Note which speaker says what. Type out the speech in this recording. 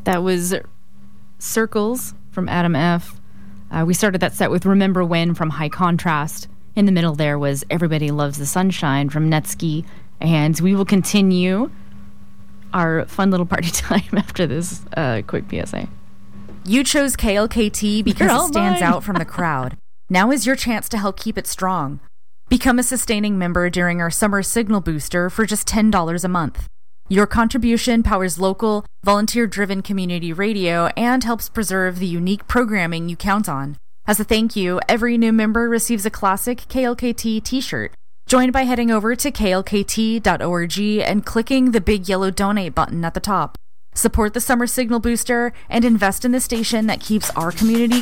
Speaker 1: That was Circles from Adam F. We started that set with Remember When from High Contrast. In the middle there was Everybody Loves the Sunshine from Netsky. And we will continue our fun little party time after this quick PSA.
Speaker 2: You chose KLKT because it stands out from the crowd. Now is your chance to help keep it strong. Become a sustaining member during our summer signal booster for just $10 a month. Your contribution powers local, volunteer-driven community radio and helps preserve the unique programming you count on. As a thank you, every new member receives a classic KLKT t-shirt. Join by heading over to klkt.org and clicking the big yellow donate button at the top. Support the Summer Signal Booster and invest in the station that keeps our community